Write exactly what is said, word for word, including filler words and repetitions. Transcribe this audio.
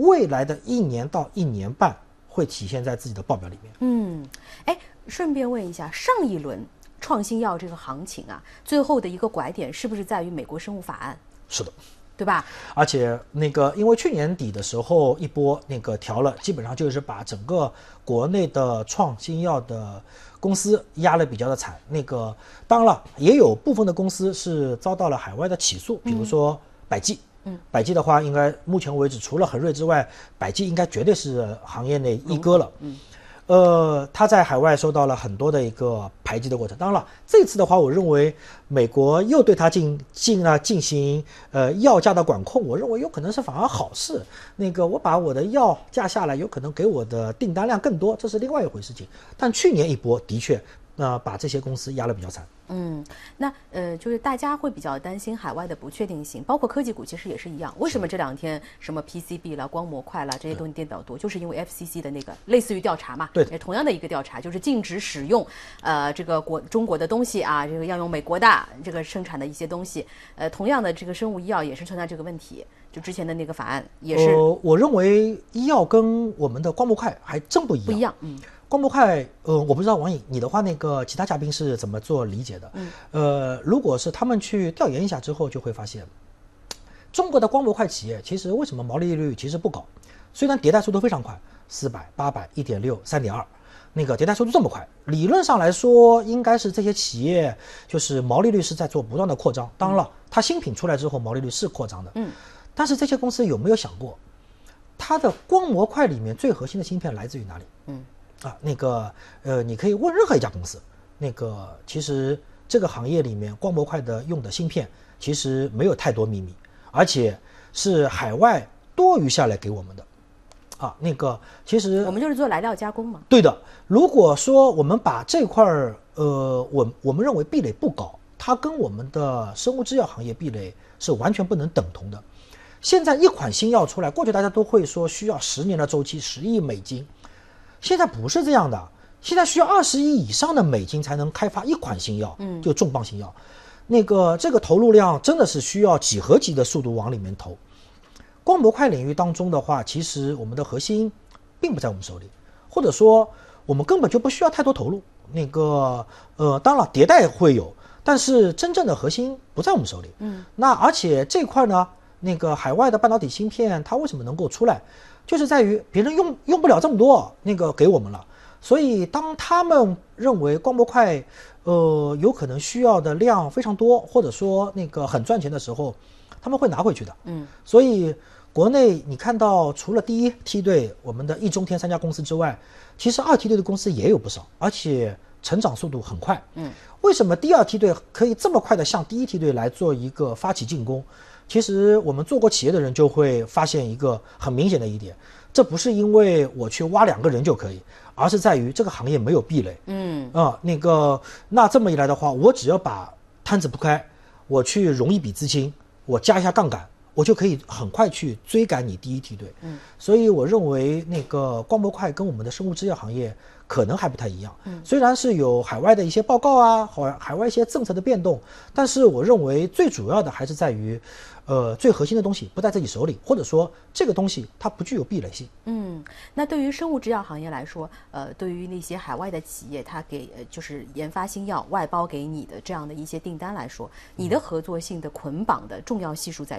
未来的一年到一年半会体现在自己的报表里面。 嗯，哎，顺便问一下，上一轮创新药这个行情啊，最后的一个拐点是不是在于美国生物法案？ 是的。 对吧？ 而且那个，因为去年底的时候一波那个调了，基本上就是把整个国内的创新药的公司压得比较的惨。那个当然了，也有部分的公司是遭到了海外的起诉，比如说百济。嗯，百济的话，应该目前为止除了恒瑞之外，百济应该绝对是行业内一哥了。嗯。呃，他在海外受到了很多的一个排挤的过程。当然了，这次的话，我认为美国又对他进进了进行呃药价的管控，我认为有可能是反而好事。那个我把我的药价下来，有可能给我的订单量更多，这是另外一回事情。但去年一波的确，呃，把这些公司压得比较惨。 嗯，那呃，就是大家会比较担心海外的不确定性，包括科技股其实也是一样。为什么这两天什么 P C B 啦、光模块啦这些东西跌比较多？就是因为 F C C 的那个类似于调查嘛， 对， 同样的一个调查，就是禁止使用呃这个国中国的东西啊，这个要用美国的这个生产的一些东西。呃，同样的这个生物医药也是存在这个问题。就之前的那个法案也是。 呃，我认为医药跟我们的光模块还真不一样。 不一样，嗯。 光模块，呃，我不知道王颖你的话，那个其他嘉宾是怎么做理解的？嗯，呃，如果是他们去调研一下之后，就会发现，中国的光模块企业其实为什么毛利率其实不高？虽然迭代速度非常快，四百、八百、一点六、三点二，那个迭代速度这么快，理论上来说，应该是这些企业就是毛利率是在做不断的扩张。当然了，它新品出来之后，毛利率是扩张的。嗯，但是这些公司有没有想过，它的光模块里面最核心的芯片来自于哪里？嗯。啊，那个呃，你可以问任何一家公司，那个其实这个行业里面光模块的用的芯片其实没有太多秘密，而且是海外多余下来给我们的。啊，那个其实我们就是做来料加工嘛。 对的，如果说我们把这块儿呃，我我们认为壁垒不高，它跟我们的生物制药行业壁垒是完全不能等同的。现在一款新药出来，过去大家都会说需要十年的周期，十亿美金。现在不是这样的，现在需要二十亿以上的美金才能开发一款新药，嗯，就重磅新药。那个这个投入量真的是需要几何级的速度往里面投。光模块领域当中的话，其实我们的核心并不在我们手里，或者说我们根本就不需要太多投入。那个呃，当然迭代会有，但是真正的核心不在我们手里。嗯，那而且这块呢，那个海外的半导体芯片它为什么能够出来？就是在于别人用用不了这么多，那个给我们了，所以当他们认为光模块，呃，有可能需要的量非常多，或者说那个很赚钱的时候，他们会拿回去的。嗯，所以国内你看到除了第一梯队我们的易中天三家公司之外，其实二梯队的公司也有不少，而且成长速度很快。嗯，为什么第二梯队可以这么快的向第一梯队来做一个发起进攻？其实我们做过企业的人就会发现一个很明显的一点，这不是因为我去挖两个人就可以，而是在于这个行业没有壁垒。嗯啊、呃，那个那这么一来的话，我只要把摊子铺开，我去融一笔资金，我加一下杠杆，我就可以很快去追赶你第一梯队。嗯，所以我认为那个光模块跟我们的生物制药行业可能还不太一样。嗯，虽然是有海外的一些报告啊，海海外一些政策的变动，但是我认为最主要的还是在于，呃，最核心的东西不在自己手里，或者说这个东西它不具有壁垒性。 嗯，那对于生物制药行业来说，呃，对于那些海外的企业，它给呃就是研发新药外包给你的这样的一些订单来说，你的合作性的捆绑的重要系数在